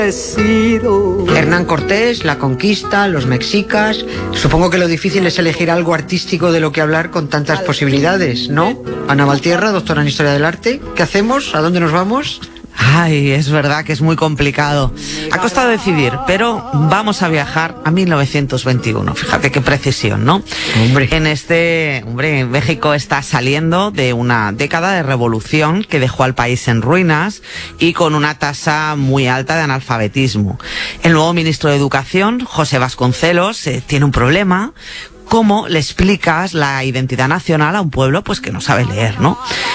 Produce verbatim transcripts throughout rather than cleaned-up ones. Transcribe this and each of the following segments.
Hernán Cortés, la conquista, los mexicas. Supongo que lo difícil es elegir algo artístico de lo que hablar con tantas posibilidades, ¿no? Ana Valtierra, doctora en Historia del Arte. ¿Qué hacemos? ¿A dónde nos vamos? Ay, es verdad que es muy complicado. Ha costado decidir, pero vamos a viajar a mil novecientos veintiuno. Fíjate qué precisión, ¿no? Hombre. En este, hombre, México está saliendo de una década de revolución que dejó al país en ruinas y con una tasa muy alta de analfabetismo. El nuevo ministro de Educación, José Vasconcelos, eh, tiene un problema. ¿Cómo le explicas la identidad nacional a un pueblo pues que no sabe leer, ¿no?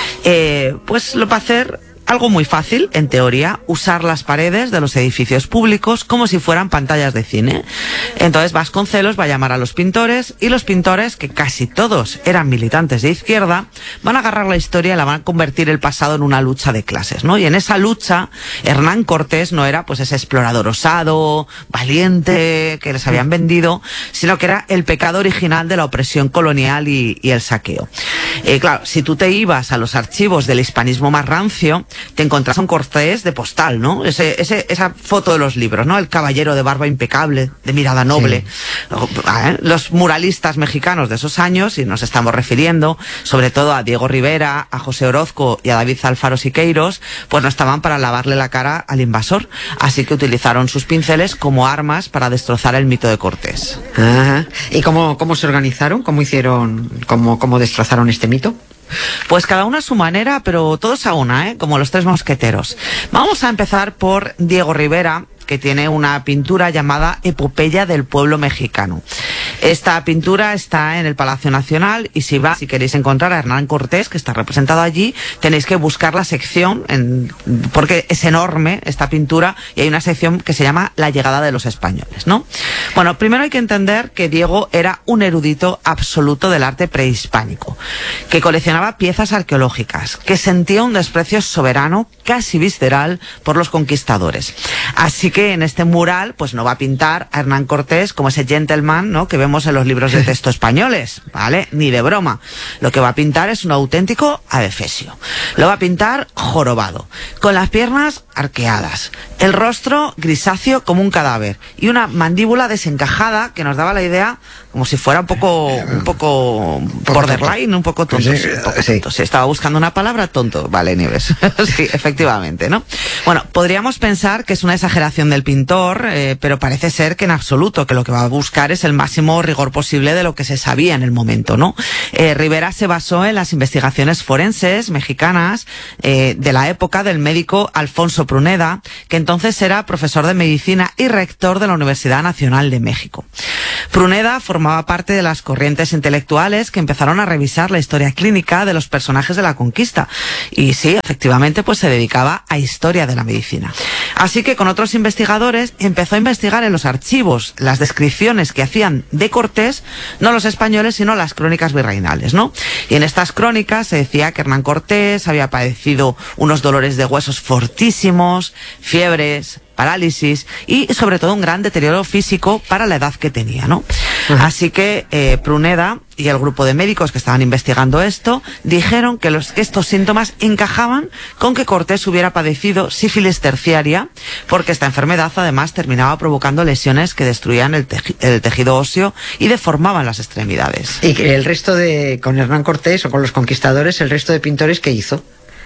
Eh, pues lo va a hacer algo muy fácil, en teoría, usar las paredes de los edificios públicos como si fueran pantallas de cine. Entonces Vasconcelos va a llamar a los pintores y los pintores, que casi todos eran militantes de izquierda, van a agarrar la historia y la van a convertir el pasado en una lucha de clases, ¿no? Y en esa lucha, Hernán Cortés no era pues ese explorador osado, valiente, que les habían vendido, sino que era el pecado original de la opresión colonial y, y el saqueo. Eh, claro, si tú te ibas a los archivos del hispanismo más rancio, te encontrás un Cortés de postal, ¿no? Ese, ese, esa foto de los libros, ¿no? El caballero de barba impecable, de mirada noble. Sí. Los muralistas mexicanos de esos años, y nos estamos refiriendo sobre todo a Diego Rivera, a José Orozco y a David Alfaro Siqueiros, pues no estaban para lavarle la cara al invasor. Así que utilizaron sus pinceles como armas para destrozar el mito de Cortés. Ajá. ¿Y cómo, cómo se organizaron? ¿Cómo hicieron, cómo, cómo destrozaron este mito? Pues cada uno a su manera, pero todos a una, ¿eh? Como los tres mosqueteros. Vamos a empezar por Diego Rivera, que tiene una pintura llamada Epopeya del Pueblo Mexicano. Esta pintura está en el Palacio Nacional y si va, si queréis encontrar a Hernán Cortés, que está representado allí, tenéis que buscar la sección, en, porque es enorme esta pintura y hay una sección que se llama La llegada de los españoles, ¿no? Bueno, primero hay que entender que Diego era un erudito absoluto del arte prehispánico, que coleccionaba piezas arqueológicas, que sentía un desprecio soberano, casi visceral, por los conquistadores. Así que en este mural, pues no va a pintar a Hernán Cortés como ese gentleman, ¿no?, que vemos en los libros de texto españoles, ¿vale? Ni de broma. Lo que va a pintar es un auténtico adefesio. Lo va a pintar jorobado, con las piernas arqueadas, el rostro grisáceo como un cadáver y una mandíbula desencajada que nos daba la idea como si fuera un poco un poco borderline, un poco tonto. Sí, sí, un poco sí. tonto. Sí, estaba buscando una palabra, tonto. Vale, Nieves. Sí, efectivamente, ¿no? Bueno, podríamos pensar que es una exageración del pintor, eh, pero parece ser que en absoluto, que lo que va a buscar es el máximo rigor posible de lo que se sabía en el momento, ¿no? Eh, Rivera se basó en las investigaciones forenses mexicanas eh, de la época del médico Alfonso Pruneda, que entonces era profesor de medicina y rector de la Universidad Nacional de México. Pruneda formaba parte de las corrientes intelectuales que empezaron a revisar la historia clínica de los personajes de la conquista. Y sí, efectivamente, pues se dedicaba a historia de la medicina. Así que con otros investigadores empezó a investigar en los archivos las descripciones que hacían de Cortés, no los españoles, sino las crónicas virreinales, ¿no? Y en estas crónicas se decía que Hernán Cortés había padecido unos dolores de huesos fortísimos, fiebres, parálisis y sobre todo un gran deterioro físico para la edad que tenía, ¿no? Uh-huh. Así que eh, Pruneda y el grupo de médicos que estaban investigando esto dijeron que, los, que estos síntomas encajaban con que Cortés hubiera padecido sífilis terciaria, porque esta enfermedad además terminaba provocando lesiones que destruían el, teji, el tejido óseo y deformaban las extremidades. ¿Y que el resto de, con Hernán Cortés o con los conquistadores, el resto de pintores qué hizo?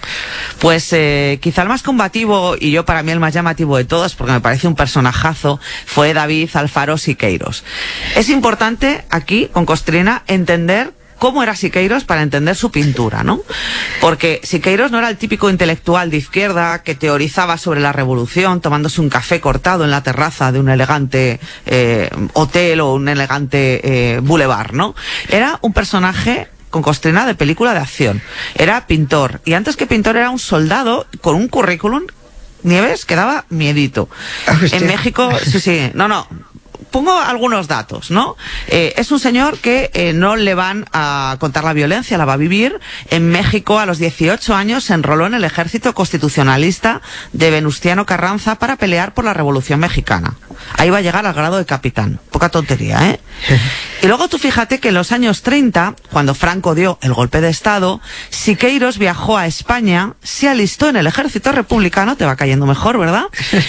Pues eh, quizá el más combativo y yo para mí el más llamativo de todos, porque me parece un personajazo, fue David Alfaro Siqueiros. Es importante aquí, con Costrina, entender cómo era Siqueiros para entender su pintura, ¿no? Porque Siqueiros no era el típico intelectual de izquierda que teorizaba sobre la revolución tomándose un café cortado en la terraza de un elegante eh, hotel o un elegante eh, boulevard, ¿no? Era un personaje con Costrina de película de acción. Era pintor. Y antes que pintor era un soldado con un currículum, Nieves, que daba miedito. En México, sí, sí, no, no. Pongo algunos datos, ¿no? Eh, es un señor que eh, no le van a contar la violencia, la va a vivir. En México, a los dieciocho años, se enroló en el ejército constitucionalista de Venustiano Carranza para pelear por la Revolución Mexicana. Ahí va a llegar al grado de capitán. Poca tontería, ¿eh? Y luego tú fíjate que en los años treinta, cuando Franco dio el golpe de Estado, Siqueiros viajó a España, se alistó en el ejército republicano, te va cayendo mejor, ¿verdad?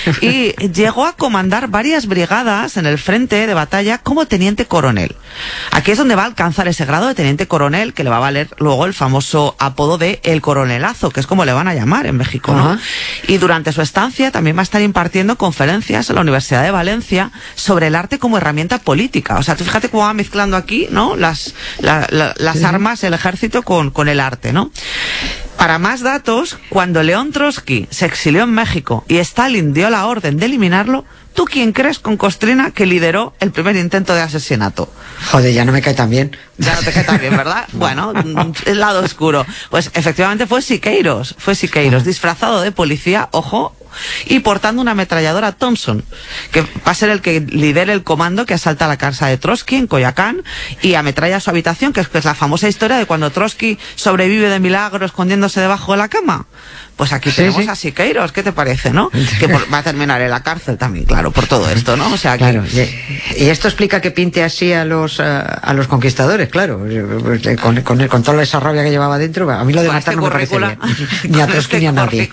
Y llegó a comandar varias brigadas en el frente de batalla como teniente coronel. Aquí es donde va a alcanzar ese grado de teniente coronel, que le va a valer luego el famoso apodo de el coronelazo, que es como le van a llamar en México, ¿no? Uh-huh. Y durante su estancia también va a estar impartiendo conferencias en la Universidad de Valencia sobre el arte como herramienta política. O sea, tú fíjate cómo va mezclando aquí, ¿no? Las, la, la, las sí. armas, el ejército con, con el arte, ¿no? Para más datos, cuando León Trotsky se exilió en México y Stalin dio la orden de eliminarlo, ¿tú quién crees con Costrina que lideró el primer intento de asesinato? Joder, ya no me cae tan bien. Ya no te cae tan bien, ¿verdad? Bueno, el lado oscuro. Pues efectivamente fue Siqueiros, fue Siqueiros, disfrazado de policía, ojo, y portando una ametralladora Thompson, que va a ser el que lidere el comando que asalta la casa de Trotsky en Coyoacán y ametralla su habitación, que es, que es la famosa historia de cuando Trotsky sobrevive de milagro escondiéndose debajo de la cama. Pues aquí sí, tenemos sí. a Siqueiros, ¿qué te parece, no? Que por, va a terminar en la cárcel también, claro, por todo esto, ¿no? O sea, que... Claro, y, y esto explica que pinte así a los a, a los conquistadores, claro, con, con, con toda esa rabia que llevaba dentro. A mí lo de con matar este no me parece bien, ni a Trotsky ni a nadie.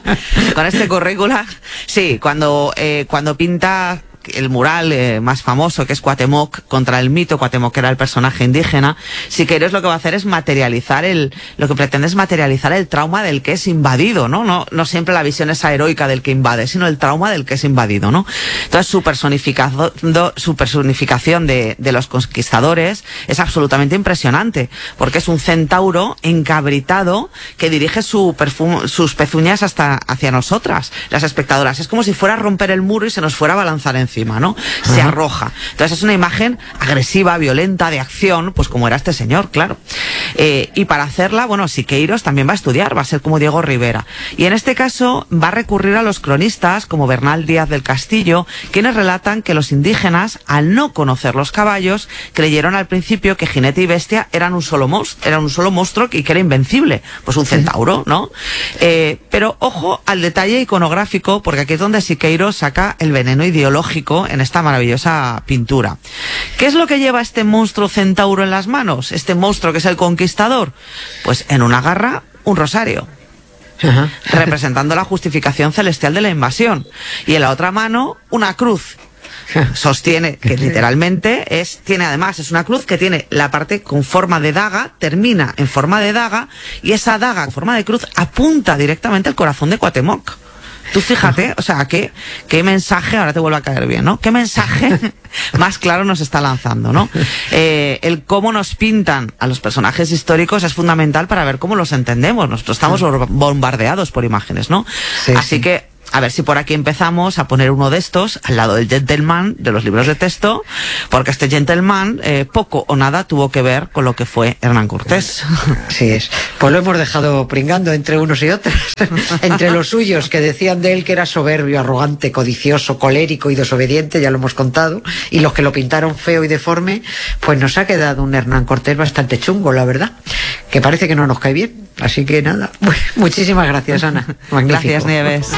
Con este currícula, sí, cuando, eh, cuando pinta el mural eh, más famoso, que es Cuauhtémoc, contra el mito, Cuauhtémoc era el personaje indígena, Siqueiros lo que va a hacer es materializar el, lo que pretende es materializar el trauma del que es invadido, ¿no? No, no siempre la visión esa heroica del que invade, sino el trauma del que es invadido, ¿no? Entonces su personificación, su personificación de, de los conquistadores es absolutamente impresionante, porque es un centauro encabritado que dirige su perfume, sus pezuñas hasta hacia nosotras, las espectadoras. Es como si fuera a romper el muro y se nos fuera a balanzar encima. ¿no? Se Ajá. arroja. Entonces es una imagen agresiva, violenta, de acción, pues como era este señor, claro. Eh, y para hacerla, bueno, Siqueiros también va a estudiar, va a ser como Diego Rivera. Y en este caso va a recurrir a los cronistas, como Bernal Díaz del Castillo, quienes relatan que los indígenas, al no conocer los caballos, creyeron al principio que jinete y bestia eran un solo monstruo, eran un solo monstruo y que era invencible. Pues un centauro, ¿no? Eh, pero ojo al detalle iconográfico, porque aquí es donde Siqueiros saca el veneno ideológico en esta maravillosa pintura. ¿Qué es lo que lleva este monstruo centauro en las manos? Este monstruo que es el conquistador. Pues en una garra, un rosario. Ajá. Representando la justificación celestial de la invasión. Y en la otra mano, una cruz. Sostiene que literalmente es, tiene además, es una cruz que tiene la parte con forma de daga, termina en forma de daga, y esa daga en forma de cruz apunta directamente al corazón de Cuauhtémoc. Tú fíjate, o sea, qué, qué mensaje, ahora te vuelve a caer bien, ¿no? ¿Qué mensaje más claro nos está lanzando, ¿no? Eh, el cómo nos pintan a los personajes históricos es fundamental para ver cómo los entendemos. Nosotros estamos bombardeados por imágenes, ¿no? Sí, Así sí. que, a ver si por aquí empezamos a poner uno de estos al lado del gentleman de los libros de texto, porque este gentleman eh, poco o nada tuvo que ver con lo que fue Hernán Cortés. Sí es. Pues lo hemos dejado pringando entre unos y otros, entre los suyos que decían de él que era soberbio, arrogante, codicioso, colérico y desobediente, ya lo hemos contado, y los que lo pintaron feo y deforme, pues nos ha quedado un Hernán Cortés bastante chungo, la verdad, que parece que no nos cae bien. Así que nada, muchísimas gracias, Ana. Magnífico. Gracias, Nieves.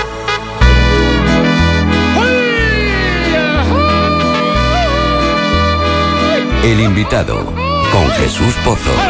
El invitado, con Jesús Pozo.